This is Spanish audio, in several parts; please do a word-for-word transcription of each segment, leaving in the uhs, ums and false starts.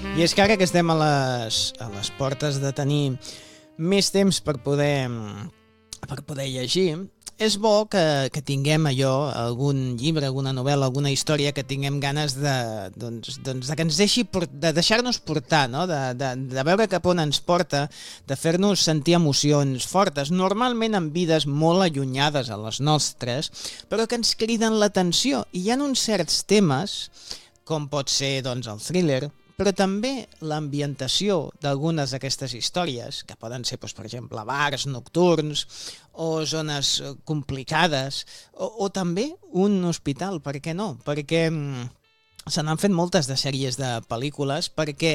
I és que ara que estem a les, a les portes de tenir més temps per poder, per poder llegir, és bo que, que tinguem allò, algun llibre, alguna novel·la, alguna història que tinguem ganes de, doncs, doncs, de que ens deixi, de deixar-nos portar, no? de, de, de veure cap on ens porta, de fer-nos sentir emocions fortes, normalment en vides molt allunyades a les nostres, però que ens criden l'atenció. I hi ha uns certs temes, com pot ser doncs, el thriller, però també l'ambientació d'algunes d'aquestes històries, que poden ser, doncs, per exemple, bars nocturns o zones complicades, o, o també un hospital, per què no? Perquè se n'han fet moltes de sèries de pel·lícules, perquè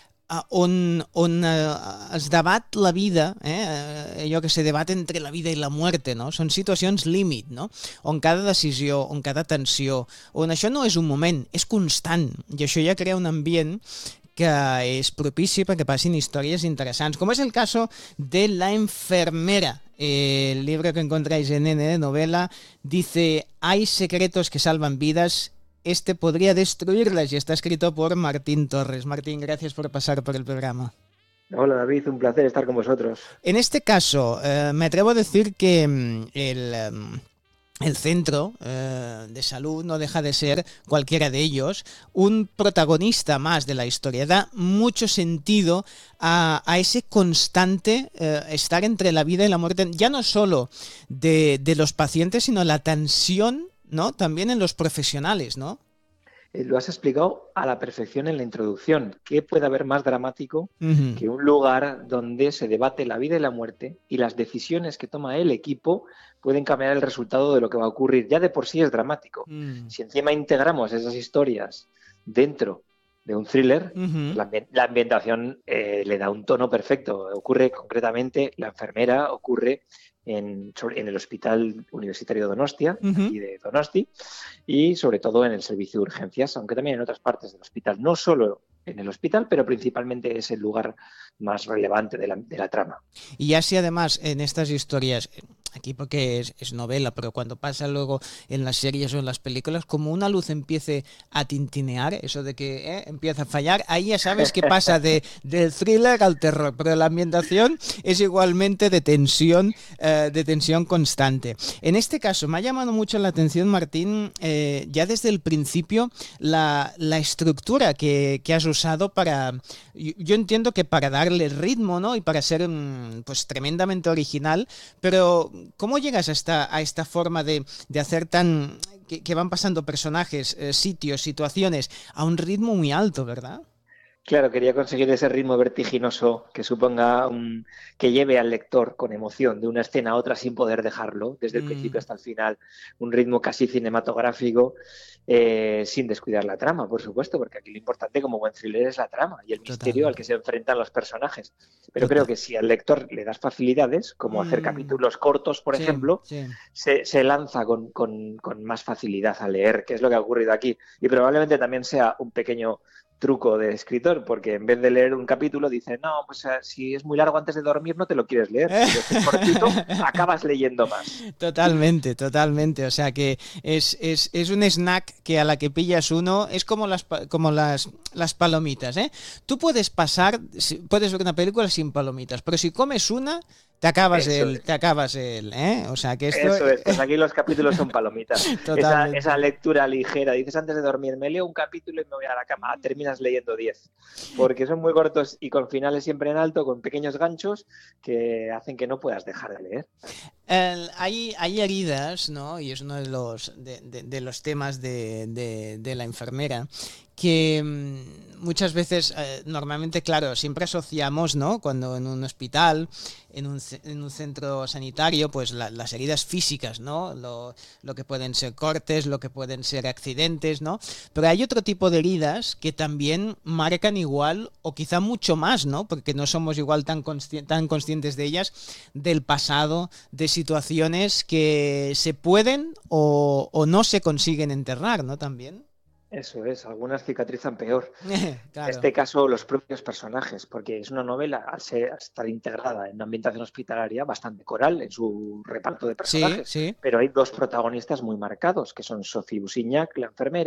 on, on es debat la vida, eh, allò que se debat entre la vida i la muerte, no? Són situacions límit, no? On cada decisió, on cada tensió, on això no és un moment, és constant, i això ja crea un ambient que és propici perquè passin històries interessants, com és el cas de La enfermera. Eh, el libro que encontráis en N de Novela dice: hay secretos que salvan vidas. Este podría destruirlas, y está escrito por Martín Torres. Martín, gracias por pasar por el programa. Hola David, un placer estar con vosotros. En este caso, eh, me atrevo a decir que el, el centro eh, de salud no deja de ser, cualquiera de ellos, un protagonista más de la historia. Da mucho sentido a, a ese constante eh, estar entre la vida y la muerte, ya no solo de, de los pacientes, sino la tensión, ¿no? También en los profesionales, ¿no? Lo has explicado a la perfección en la introducción. ¿Qué puede haber más dramático uh-huh. que un lugar donde se debate la vida y la muerte y las decisiones que toma el equipo pueden cambiar el resultado de lo que va a ocurrir? Ya de por sí es dramático. Uh-huh. Si encima integramos esas historias dentro de un thriller, uh-huh. la, la ambientación eh, le da un tono perfecto. Ocurre concretamente, La enfermera ocurre En, en el Hospital Universitario Donostia, uh-huh. aquí de Donosti, y sobre todo en el servicio de urgencias, aunque también en otras partes del hospital, no solo en el hospital, pero principalmente es el lugar más relevante de la, de la trama. Y así además en estas historias, aquí porque es, es novela, pero cuando pasa luego en las series o en las películas, como una luz empiece a tintinear, eso de que eh, empieza a fallar, ahí ya sabes que pasa de, del thriller al terror, pero la ambientación es igualmente de tensión, eh, de tensión constante. En este caso me ha llamado mucho la atención, Martín, eh, ya desde el principio, la, la estructura que, que has usado para, yo, yo entiendo que para darle ritmo, ¿no? Y para ser pues tremendamente original, pero ¿cómo llegas a esta, a esta forma de, de hacer tan... Que, que van pasando personajes, eh, sitios, situaciones a un ritmo muy alto, ¿verdad? Claro, quería conseguir ese ritmo vertiginoso que suponga un, que lleve al lector con emoción de una escena a otra sin poder dejarlo, desde el mm. principio hasta el final, un ritmo casi cinematográfico, eh, sin descuidar la trama, por supuesto, porque aquí lo importante como buen thriller es la trama y el Total. misterio al que se enfrentan los personajes. Pero Total. creo que si al lector le das facilidades, como mm. hacer capítulos cortos, por sí, ejemplo, sí. Se, se lanza con, con, con más facilidad a leer, que es lo que ha ocurrido aquí. Y probablemente también sea un pequeño truco de escritor, porque en vez de leer un capítulo dice, no, pues si es muy largo antes de dormir no te lo quieres leer, si es cortito acabas leyendo más. Totalmente, totalmente, o sea que es, es, es un snack que a la que pillas uno es como las, como las, las palomitas, ¿eh? Tú puedes pasar, puedes ver una película sin palomitas, pero si comes una te acabas Eso el, es. te acabas el, ¿eh? O sea que esto... Eso es, pues aquí los capítulos son palomitas. esa, esa lectura ligera, dices antes de dormir, me leo un capítulo y me voy a la cama, terminas leyendo diez, porque son muy cortos y con finales siempre en alto, con pequeños ganchos que hacen que no puedas dejar de leer. El, hay, hay heridas, ¿no? Y es uno de los, de, de, de los temas de, de, de La enfermera, que mmm, muchas veces, eh, normalmente, claro, siempre asociamos, ¿no? Cuando en un hospital, en un, en un centro sanitario, pues la, las heridas físicas, ¿no? Lo, lo que pueden ser cortes, lo que pueden ser accidentes, ¿no? Pero hay otro tipo de heridas que también marcan igual, o quizá mucho más, ¿no? Porque no somos igual tan, consci- tan conscientes de ellas, del pasado, de situaciones que se pueden o, o no se consiguen enterrar, ¿no? También. Eso es, algunas cicatrizan peor. Claro. En este caso, los propios personajes, porque es una novela, al, ser, al estar integrada en una ambientación hospitalaria, bastante coral en su reparto de personajes. Sí, sí. Pero hay dos protagonistas muy marcados, que son Sophie Busignac, la enfermera,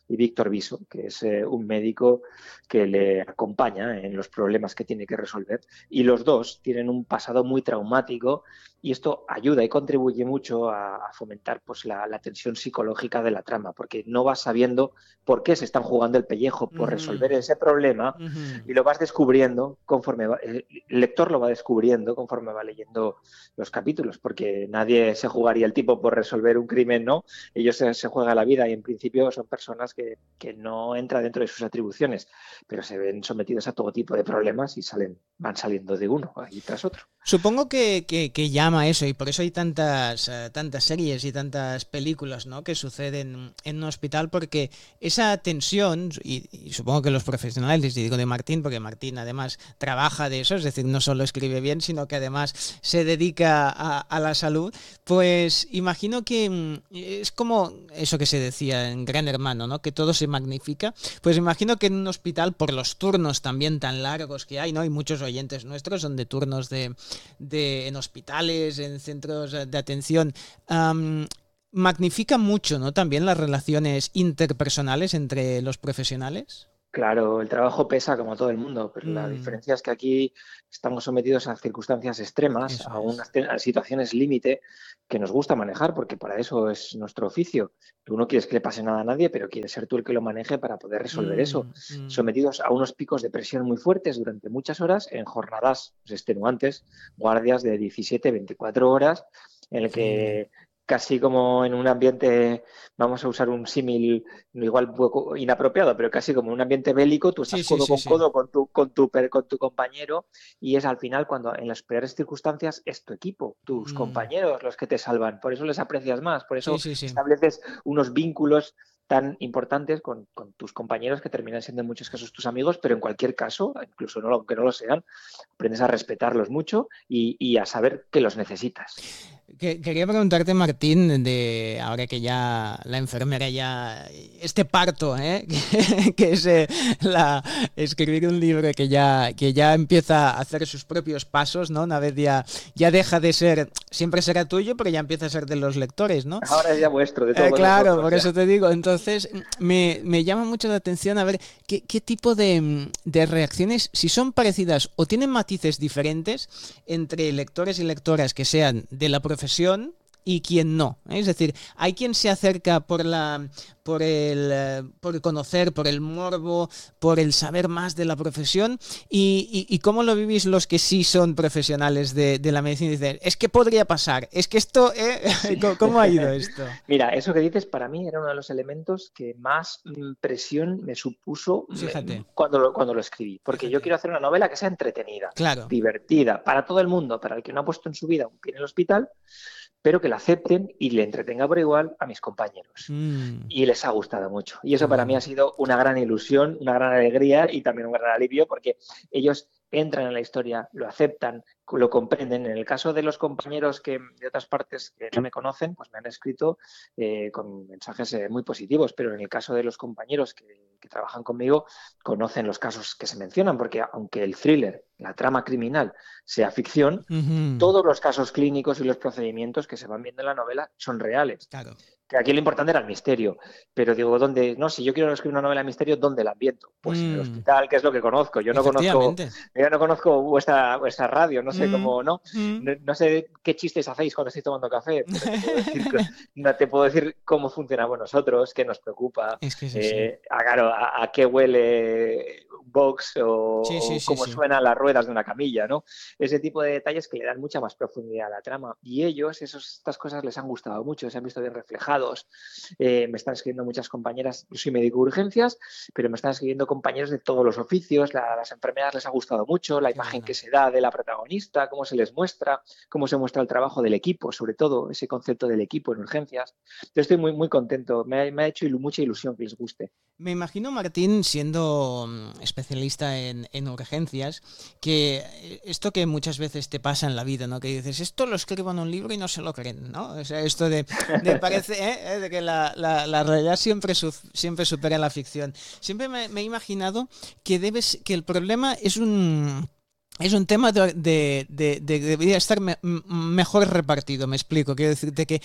y Víctor Viso, que es eh, un médico que le acompaña en los problemas que tiene que resolver. Y los dos tienen un pasado muy traumático y esto ayuda y contribuye mucho a, a fomentar pues, la, la tensión psicológica de la trama, porque no vas sabiendo por qué se están jugando el pellejo por Ujú. resolver ese problema Ujú. y lo vas descubriendo conforme va, el lector lo va descubriendo conforme va leyendo los capítulos, porque nadie se jugaría el tipo por resolver un crimen, ¿no? Ellos se, se juegan la vida y en principio son personas que, que no entran dentro de sus atribuciones, pero se ven sometidos a todo tipo de problemas y salen, van saliendo de uno ahí tras otro. Supongo que, que, que llama eso y por eso hay tantas, uh, tantas series y tantas películas, ¿no?, que suceden en un hospital, porque esa tensión, y, y supongo que los profesionales, y digo de Martín, porque Martín además trabaja de eso, es decir, no solo escribe bien, sino que además se dedica a, a la salud, pues imagino que es como eso que se decía en Gran Hermano, ¿no?, que todo se magnifica. Pues imagino que en un hospital, por los turnos también tan largos que hay, ¿no?, y muchos oyentes nuestros son de turnos de De, en hospitales, en centros de atención, um, magnifica mucho, ¿no?, también las relaciones interpersonales entre los profesionales. Claro, el trabajo pesa como todo el mundo, pero la Mm, diferencia es que aquí estamos sometidos a circunstancias extremas, eso a es. unas a situaciones límite que nos gusta manejar, porque para eso es nuestro oficio. Tú no quieres que le pase nada a nadie, pero quieres ser tú el que lo maneje para poder resolver eso. Mm, mm, Sometidos a unos picos de presión muy fuertes durante muchas horas, en jornadas pues, extenuantes, guardias de diecisiete, veinticuatro horas, en el increíble. que casi como en un ambiente, vamos a usar un símil igual un poco inapropiado, pero casi como un ambiente bélico, tú Sí, estás sí, codo sí, con sí. codo con tu, con tu, con tu compañero y es al final cuando en las peores circunstancias es tu equipo, tus Mm, compañeros los que te salvan, por eso les aprecias más, por sí, eso sí, sí. estableces unos vínculos tan importantes con, con tus compañeros que terminan siendo en muchos casos tus amigos, pero en cualquier caso, incluso no, aunque no lo sean, aprendes a respetarlos mucho y, y a saber que los necesitas. Que- Quería preguntarte, Martín, de ahora que ya la enfermera ya este parto, ¿eh? que, que es eh, la escribir un libro que ya que ya empieza a hacer sus propios pasos, ¿no? Una vez ya ya deja de ser, siempre será tuyo, pero ya empieza a ser de los lectores, ¿no? Ahora es ya vuestro, de Eh, todos claro, nosotros por ya. eso te digo. Entonces, me, me llama mucho la atención a ver qué, qué tipo de, de reacciones, si son parecidas o tienen matices diferentes entre lectores y lectoras que sean de la profesión y quien no. ¿eh? Es decir, hay quien se acerca por la por el eh, por conocer, por el morbo, por el saber más de la profesión y, y, y cómo lo vivís los que sí son profesionales de, de la medicina y dicen, es que podría pasar, es que esto, ¿eh? Sí. ¿Cómo ha ido esto? Mira, eso que dices para mí era uno de los elementos que más mm, presión me supuso mm, Fíjate, cuando lo, cuando lo escribí, porque yo fíjate. quiero hacer una novela que sea entretenida, Claro. divertida, para todo el mundo, para el que no ha puesto en su vida un pie en el hospital, pero que la acepten y le entretenga por igual a mis compañeros. Mm, Y les ha gustado mucho. Y qué eso para mí ha bueno. sido una gran ilusión, una gran alegría y también un gran alivio porque ellos entran en la historia, lo aceptan, lo comprenden. En el caso de los compañeros que de otras partes que no me conocen, pues me han escrito eh, con mensajes eh, muy positivos, pero en el caso de los compañeros que, que trabajan conmigo, conocen los casos que se mencionan, porque aunque el thriller, la trama criminal, sea ficción, Ujú, todos los casos clínicos y los procedimientos que se van viendo en la novela son reales. claro. Que aquí lo importante era el misterio, pero digo, ¿dónde? No, si yo quiero escribir una novela de misterio, ¿dónde la ambiento? Pues en el Mm, hospital, que es lo que conozco. Yo no conozco, efectivamente. yo no conozco vuestra, vuestra radio, no sé Mm, cómo, ¿no? mm. ¿no? No sé qué chistes hacéis cuando estáis tomando café, pero te puedo decir, que, no, te puedo decir cómo funcionamos nosotros, qué nos preocupa, Es que es así. eh, a, claro, a, a, qué huele un box o, Sí, sí, o sí, cómo sí. suenan las ruedas de una camilla, ¿no? Ese tipo de detalles que le dan mucha más profundidad a la trama. Y ellos, esos, estas cosas les han gustado mucho, se han visto bien reflejados. Eh, me están escribiendo muchas compañeras, yo soy médico de urgencias, pero me están escribiendo compañeros de todos los oficios, la, las enfermeras les ha gustado mucho, la Qué imagen que bueno. se da de la protagonista, cómo se les muestra, cómo se muestra el trabajo del equipo, sobre todo ese concepto del equipo en urgencias. Yo estoy muy, muy contento, me ha, me ha hecho ilu mucha ilusión que les guste. Me imagino, Martín, siendo mm, especialista en, en urgencias, que eh, esto que muchas veces te pasa en la vida, ¿no? Que dices, esto lo escribo en un libro y no se lo creen, ¿no? O sea, esto de, de parece, ¿eh? ¿eh? De que la, la, la realidad siempre, su, siempre supera la ficción. Siempre me, me he imaginado que debes, que el problema es un es un tema de, de, de, de debería estar me, mejor repartido, me explico. Quiero decirte que